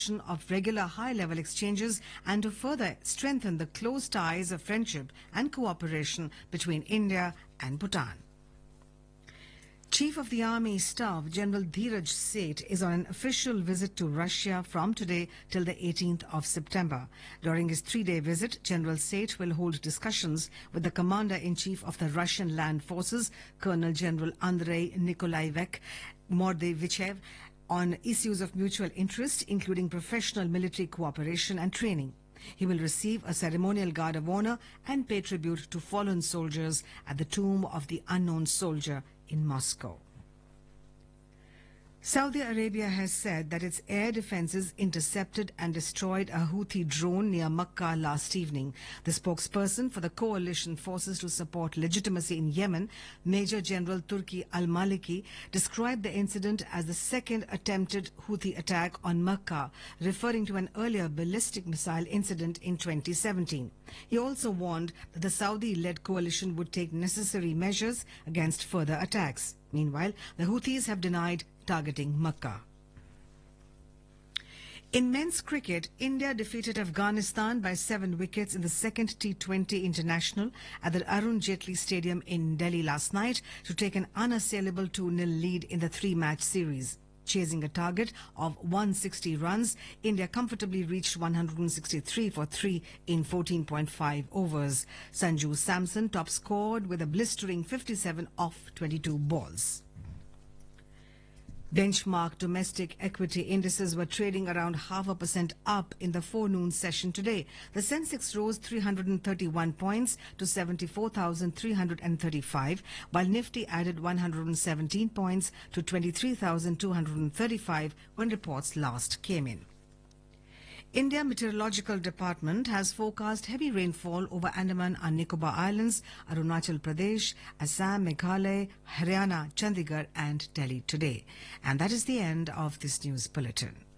of regular high-level exchanges and to further strengthen the close ties of friendship and cooperation between India and Bhutan. Chief of the Army Staff General Dheeraj Seth is on an official visit to Russia from today till the 18th of September. During his three-day visit, General Seth will hold discussions with the Commander-in-Chief of the Russian Land Forces, Colonel General Andrei Nikolaevich Mordevichev, on issues of mutual interest, including professional military cooperation and training. He will receive a ceremonial guard of honor and pay tribute to fallen soldiers at the Tomb of the Unknown Soldier in Moscow. Saudi Arabia has said that its air defenses intercepted and destroyed a Houthi drone near Makkah last evening. The spokesperson for the coalition forces to support legitimacy in Yemen, Major General Turki al-Maliki, described the incident as the second attempted Houthi attack on Makkah, referring to an earlier ballistic missile incident in 2017. He also warned that the Saudi-led coalition would take necessary measures against further attacks. Meanwhile, the Houthis have denied targeting Makkah. In men's cricket, India defeated Afghanistan by 7 wickets in the second T20 International at the Arun Jaitley Stadium in Delhi last night to take an unassailable 2-0 lead in the 3-match series. Chasing a target of 160 runs, India comfortably reached 163 for 3 in 14.5 overs. Sanju Samson top scored with a blistering 57 off 22 balls. Benchmark domestic equity indices were trading around 0.5% up in the forenoon session today. The Sensex rose 331 points to 74,335, while Nifty added 117 points to 23,235 when reports last came in. India Meteorological Department has forecast heavy rainfall over Andaman and Nicobar Islands, Arunachal Pradesh, Assam, Meghalaya, Haryana, Chandigarh and Delhi today. And that is the end of this news bulletin.